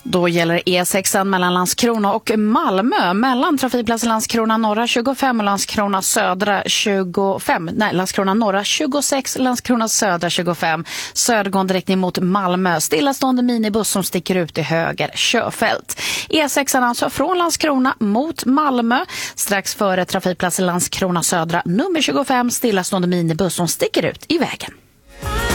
Då gäller E6 mellan Landskrona och Malmö, mellan trafikplatsen Landskrona norra 25 och Landskrona södra 25. Nej, Landskrona norra 26, Landskrona södra 25. Södergående riktning mot Malmö. Stillastående minibuss som sticker ut i höger körfält. E6 alltså från Landskrona mot Malmö. Strax före trafikplatsen Landskrona södra nummer 25. Stillastående minibuss som sticker ut i vägen.